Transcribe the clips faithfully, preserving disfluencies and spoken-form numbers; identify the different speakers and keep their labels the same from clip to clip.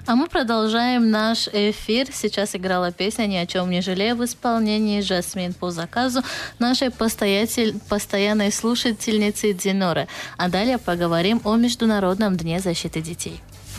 Speaker 1: А мы продолжаем наш эфир. Сейчас играла песня «Ни о чем не жалею» в исполнении Жасмин по заказу нашей постоятель... постоянной слушательницы Диноры. А далее поговорим о Международном дне защиты детей.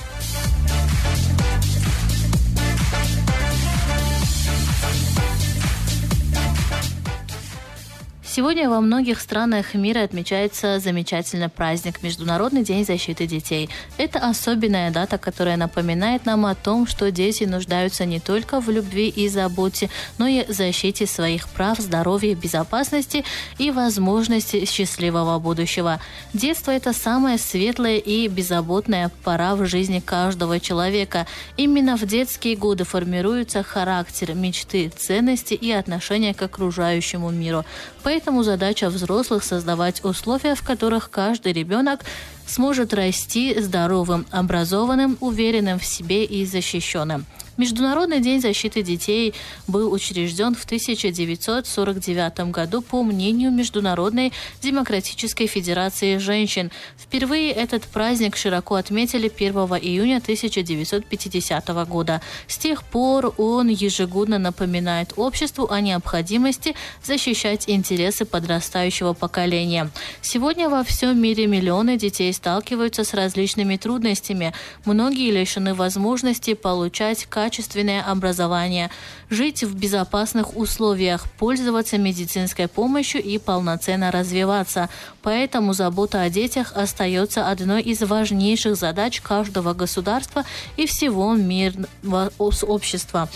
Speaker 1: Сегодня во многих странах мира отмечается замечательный праздник – Международный день защиты детей. Это особенная дата, которая напоминает нам о том, что дети нуждаются не только в любви и заботе, но и в защите своих прав, здоровья, безопасности и возможности счастливого будущего. Детство – это самая светлая и беззаботная пора в жизни каждого человека. Именно в детские годы формируется характер, мечты, ценности и отношения к окружающему миру. Поэтому задача взрослых – создавать условия, в которых каждый ребенок сможет расти здоровым, образованным, уверенным в себе и защищенным. Международный день защиты детей был учрежден в тысяча девятьсот сорок девятом году по мнению Международной демократической федерации женщин. Впервые этот праздник широко отметили первого июня тысяча девятьсот пятидесятого года. С тех пор он ежегодно напоминает обществу о необходимости защищать интересы подрастающего поколения. Сегодня во всем мире миллионы детей сталкиваются с различными трудностями. Многие лишены возможности получать качественное качественное образование, жить в безопасных условиях, пользоваться медицинской помощью и полноценно развиваться. Поэтому забота о детях остается одной из важнейших задач каждого государства и всего мирного общества.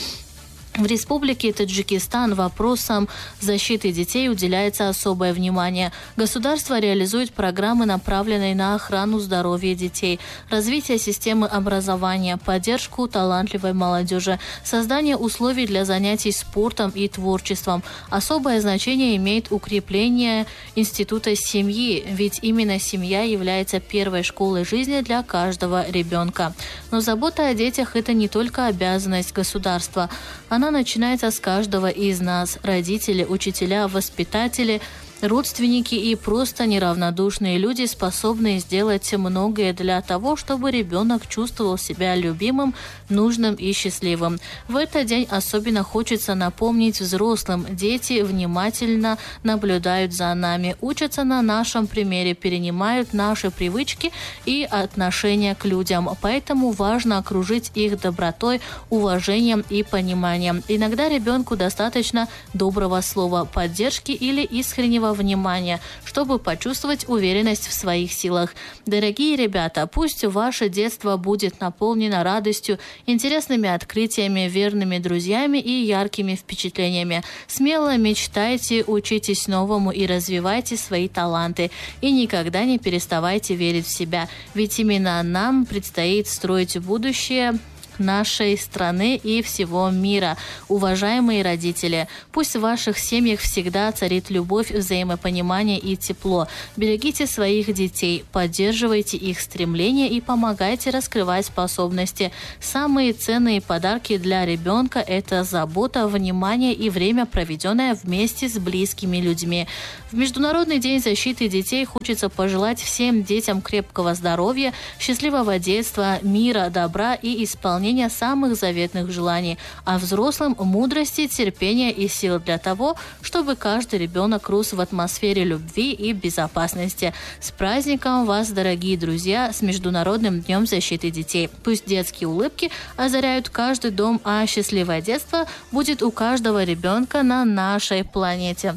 Speaker 1: В Республике Таджикистан вопросам защиты детей уделяется особое внимание. Государство реализует программы, направленные на охрану здоровья детей, развитие системы образования, поддержку талантливой молодежи, создание условий для занятий спортом и творчеством. Особое значение имеет укрепление института семьи, ведь именно семья является первой школой жизни для каждого ребенка. Но забота о детях – это не только обязанность государства. Она начинается с каждого из нас – родители, учителя, воспитатели, родственники и просто неравнодушные люди, способные сделать многое для того, чтобы ребенок чувствовал себя любимым, нужным и счастливым. В этот день особенно хочется напомнить взрослым: дети внимательно наблюдают за нами, учатся на нашем примере, перенимают наши привычки и отношения к людям. Поэтому важно окружить их добротой, уважением и пониманием. Иногда ребенку достаточно доброго слова, поддержки или искреннего внимания, чтобы почувствовать уверенность в своих силах. Дорогие ребята, пусть ваше детство будет наполнено радостью, интересными открытиями, верными друзьями и яркими впечатлениями. Смело мечтайте, учитесь новому и развивайте свои таланты. И никогда не переставайте верить в себя, ведь именно нам предстоит строить будущее нашей страны и всего мира. Уважаемые родители, пусть в ваших семьях всегда царит любовь, взаимопонимание и тепло. Берегите своих детей, поддерживайте их стремления и помогайте раскрывать способности. Самые ценные подарки для ребенка – это забота, внимание и время, проведенное вместе с близкими людьми. В Международный день защиты детей хочется пожелать всем детям крепкого здоровья, счастливого детства, мира, добра и исполнения самых заветных желаний, а взрослым мудрости, терпения и сил для того, чтобы каждый ребенок рос в атмосфере любви и безопасности. С праздником вас, дорогие друзья, с Международным днем защиты детей. Пусть детские улыбки озаряют каждый дом, а счастливое детство будет у каждого ребенка на нашей планете.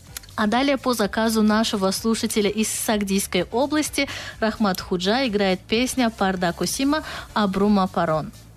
Speaker 1: А далее по заказу нашего слушателя из Сагдийской области Рахмат Худжа играет песня «Парда Кусима Абрума Парон».